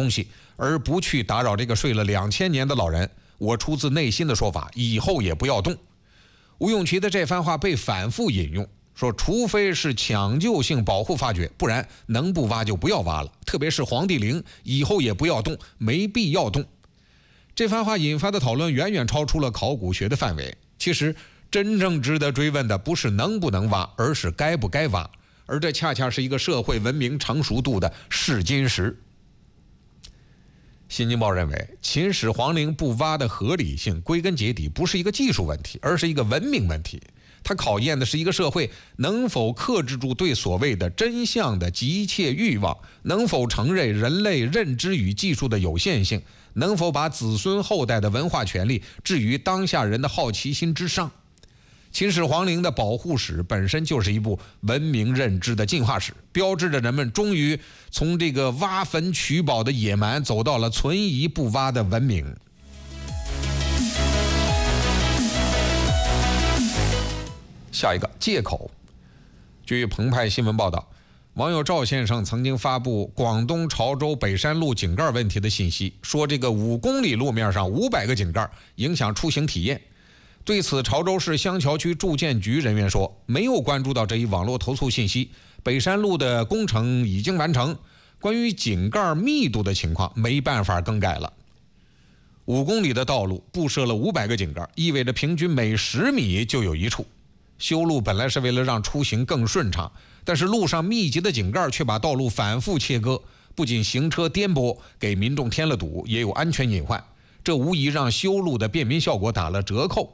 东西，而不去打扰这个睡了2000年的老人。我出自内心的说法，以后也不要动。吴永琪的这番话被反复引用，说除非是抢救性保护发掘，不然能不挖就不要挖了。特别是黄帝陵，以后也不要动，没必要动。这番话引发的讨论远远超出了考古学的范围。其实真正值得追问的不是能不能挖，而是该不该挖。而这恰恰是一个社会文明成熟度的试金石。新京报认为，秦始皇陵不挖的合理性归根结底不是一个技术问题，而是一个文明问题。它考验的是一个社会能否克制住对所谓的真相的急切欲望，能否承认人类认知与技术的有限性，能否把子孙后代的文化权利置于当下人的好奇心之上。秦始皇陵的保护史本身就是一部文明认知的进化史，标志着人们终于从这个挖坟取宝的野蛮走到了存疑不挖的文明。下一个借口。据澎湃新闻报道，网友赵先生曾经发布广东潮州北山路井盖问题的信息，说这个5公里路面上500个井盖影响出行体验。对此，潮州市香桥区住建局人员说，没有关注到这一网络投诉信息，北山路的工程已经完成，关于井盖密度的情况没办法更改了。5公里的道路布设了500个井盖，意味着平均每10米就有一处。修路本来是为了让出行更顺畅，但是路上密集的井盖却把道路反复切割，不仅行车颠簸，给民众添了堵，也有安全隐患，这无疑让修路的便民效果打了折扣。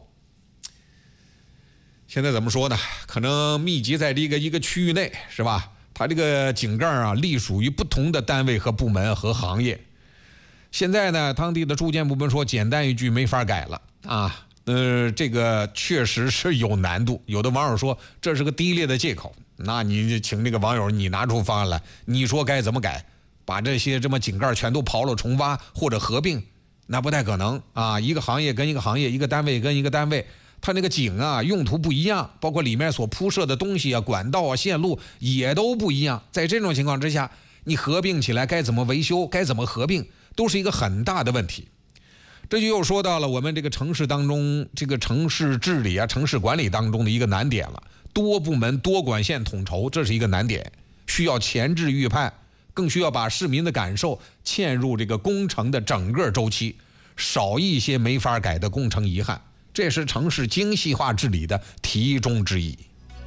现在怎么说呢？可能密集在一个区域内，是吧？它这个井盖啊，隶属于不同的单位和部门和行业。现在呢，当地的住建部门说，简单一句没法改了啊。这个确实是有难度。有的网友说这是个低劣的借口，那你请那个网友，你拿出方案来，你说该怎么改？把这些这么井盖全都刨了重挖或者合并，那不太可能啊！一个行业跟一个行业，一个单位跟一个单位。它那个井啊用途不一样，包括里面所铺设的东西啊、管道啊、线路也都不一样。在这种情况之下，你合并起来该怎么维修，该怎么合并，都是一个很大的问题。这就又说到了我们这个城市当中，这个城市治理啊、城市管理当中的一个难点了。多部门多管线统筹，这是一个难点，需要前置预判，更需要把市民的感受嵌入这个工程的整个周期，少一些没法改的工程遗憾。这是城市精细化治理的题中之意。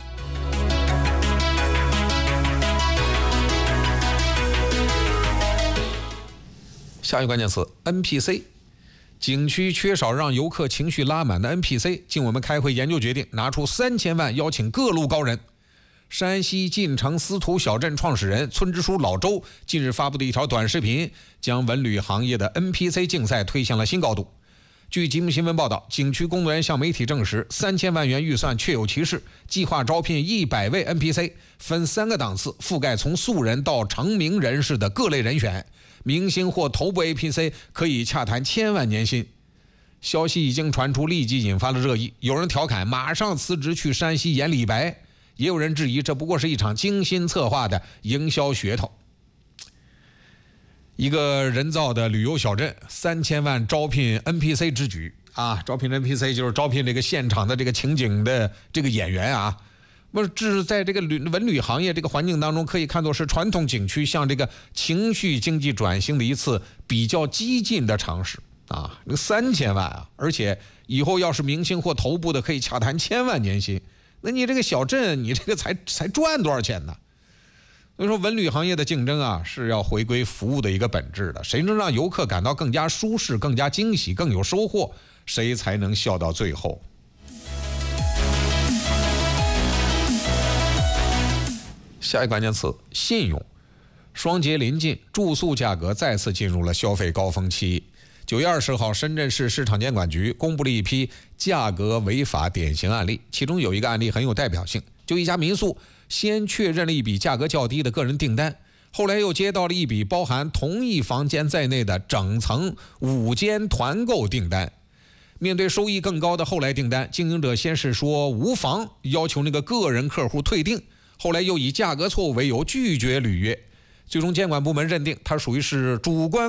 下一个关键词 NPC， 景区缺少让游客情绪拉满的 NPC， 经我们开会研究决定，拿出3000万邀请各路高人。山西晋城司徒小镇创始人村支书老周近日发布的一条短视频，将文旅行业的 NPC 竞赛推向了新高度。据吉木新闻报道，景区工作人员向媒体证实，3000万元预算确有其事，计划招聘100位 NPC， 分3个档次，覆盖从素人到成名人士的各类人选。明星或头部 NPC 可以洽谈1000万年薪。消息一经传出，立即引发了热议。有人调侃马上辞职去山西演李白，也有人质疑这不过是一场精心策划的营销噱头。一个人造的旅游小镇，3000万招聘 NPC 之举啊！招聘 NPC 就是招聘这个现场的这个情景的这个演员啊。不是，这是在这个文旅行业这个环境当中，可以看作是传统景区向这个情绪经济转型的一次比较激进的尝试啊。那3000万啊，而且以后要是明星或头部的，可以洽谈1000万年薪。那你这个小镇，你这个才赚多少钱呢？所以说，文旅行业的竞争啊，是要回归服务的一个本质的。谁能让游客感到更加舒适、更加惊喜、更有收获，谁才能笑到最后。下一个关键词：信用。双节临近，住宿价格再次进入了消费高峰期。9月20号，深圳市市场监管局公布了一批价格违法典型案例，其中有一个案例很有代表性，就一家民宿先确认了一笔价格较低的个人订单，后来又接到了一笔包含同一房间在内的整层5间团购订单。面对收益更高的后来订单，经营者先是说无房，要求那个个人客户退订，后来又以价格错误为由拒绝履约。最终监管部门认定他属于是主观